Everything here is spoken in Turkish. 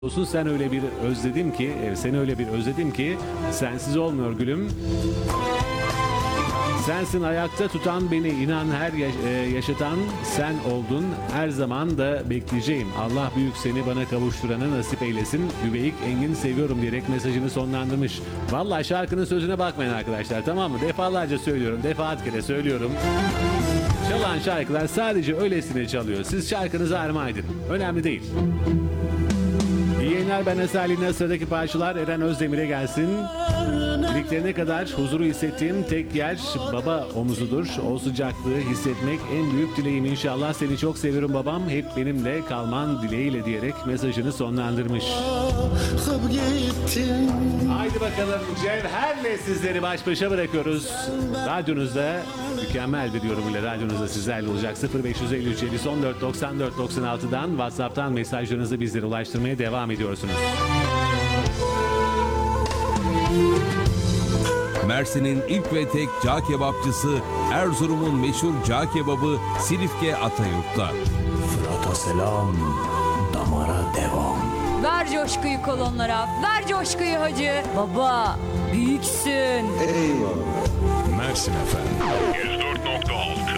Olsun sen öyle bir özledim ki, seni öyle bir özledim ki sensiz olmuyor gülüm. Sensin ayakta tutan beni, inan her yaşatan sen oldun. Her zaman da bekleyeceğim. Allah büyük, seni bana kavuşturanı nasip eylesin. Üveyik Engin seviyorum diyerek mesajını sonlandırmış. Vallahi şarkının sözüne bakmayın arkadaşlar, tamam mı? Defalarca söylüyorum, defaat kere söylüyorum. Çalan şarkılar sadece öylesine çalıyor. Siz şarkınızı armağan edin. Önemli değil. İyi yayınlar, ben Eserli'nin sıradaki parçalar Eren Özdemir'e gelsin. İliklerine kadar huzuru hissettiğim tek yer baba omuzudur. O sıcaklığı hissetmek en büyük dileğim inşallah. Seni çok seviyorum babam. Hep benimle kalman dileğiyle diyerek mesajını sonlandırmış. Haydi bakalım, Cevher'le sizleri baş başa bırakıyoruz. Radyonuzda mükemmel bir yorum ile radyonuzda sizlerle olacak. 0553 54 94 96'dan WhatsApp'tan mesajlarınızı bizlere ulaştırmaya devam ediyorsunuz. Mersin'in ilk ve tek cağ kebapçısı, Erzurum'un meşhur cağ kebabı Silifke Atayurt'ta. Fırat'a selam, damara devam. Ver coşkuyu kolonlara, ver coşkuyu hacı. Baba, büyüksün. Eyvallah. Mersin efendim. 104.6